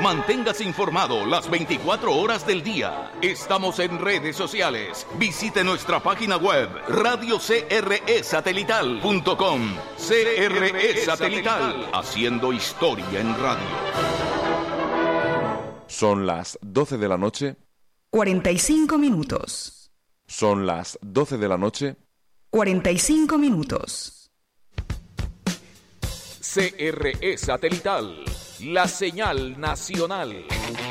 Manténgase informado las 24 horas del día. Estamos en redes sociales. Visite nuestra página web radiocresatelital.com. CRE Satelital, haciendo historia en radio. Son las 12 de la noche. 45 minutos. Son las 12 de la noche. 45 minutos. CRE Satelital, la señal nacional.